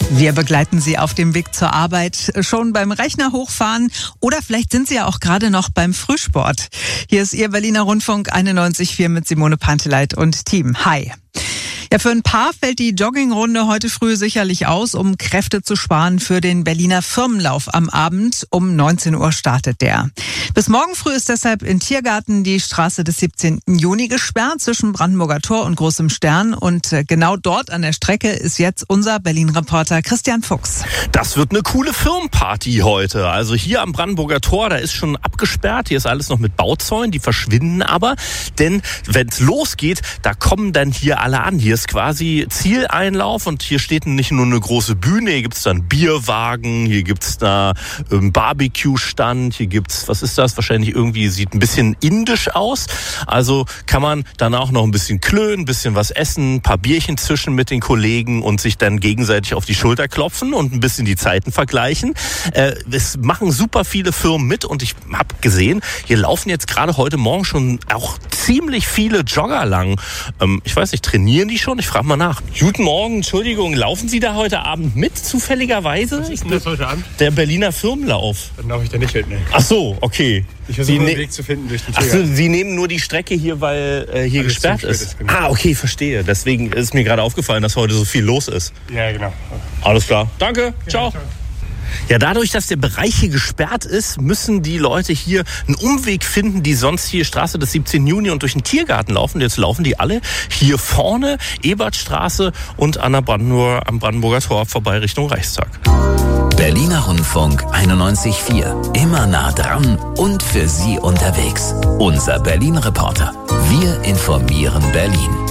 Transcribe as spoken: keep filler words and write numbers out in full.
Wir begleiten Sie auf dem Weg zur Arbeit, schon beim Rechner hochfahren oder vielleicht sind Sie ja auch gerade noch beim Frühsport. Hier ist Ihr Berliner Rundfunk einundneunzig Komma vier mit Simone Panteleit und Team. Hi. Ja, für ein paar fällt die Joggingrunde heute früh sicherlich aus, um Kräfte zu sparen für den Berliner Firmenlauf am Abend. Um neunzehn Uhr startet der. Bis morgen früh ist deshalb in Tiergarten die Straße des siebzehnten Juni gesperrt zwischen Brandenburger Tor und Großem Stern. Und genau dort an der Strecke ist jetzt unser Berlin-Reporter Christian Fuchs. Das wird eine coole Firmenparty heute. Also hier am Brandenburger Tor, da ist schon abgesperrt. Hier ist alles noch mit Bauzäunen, die verschwinden aber. Denn wenn es losgeht, da kommen dann hier alle an. Hier ist quasi Zieleinlauf und hier steht nicht nur eine große Bühne, hier gibt's dann Bierwagen, hier gibt's da ähm, Barbecue-Stand, hier gibt's, was ist das? Wahrscheinlich irgendwie, sieht ein bisschen indisch aus. Also kann man dann auch noch ein bisschen klönen, ein bisschen was essen, ein paar Bierchen zwischen mit den Kollegen und sich dann gegenseitig auf die Schulter klopfen und ein bisschen die Zeiten vergleichen. Äh, es machen super viele Firmen mit und ich habe gesehen, hier laufen jetzt gerade heute Morgen schon auch ziemlich viele Jogger lang. Ähm, ich weiß nicht, trainieren die schon? Ich frage mal nach. Guten Morgen, Entschuldigung, laufen Sie da heute Abend mit, zufälligerweise? Was ist denn das heute Abend? Der Berliner Firmenlauf. Dann laufe ich da nicht mit, ne? Ach so, okay. Ich versuche Sie einen ne- Weg zu finden durch den Ach so, Tiergarten. Sie nehmen nur die Strecke hier, weil äh, hier Alles gesperrt zugesperrt ist. ist, genau. Ah, okay, verstehe. Deswegen ist mir gerade aufgefallen, dass heute so viel los ist. Ja, genau. Alles klar. Danke. Ciao. ciao. Ja, dadurch, dass der Bereich hier gesperrt ist, müssen die Leute hier einen Umweg finden, die sonst hier Straße des siebzehnten Juni und durch den Tiergarten laufen. Jetzt laufen die alle hier vorne, Ebertstraße und an der Brandenburger, am Brandenburger Tor vorbei Richtung Reichstag. Berliner Rundfunk einundneunzig Komma vier. Immer nah dran und für Sie unterwegs. Unser Berlin-Reporter. Wir informieren Berlin.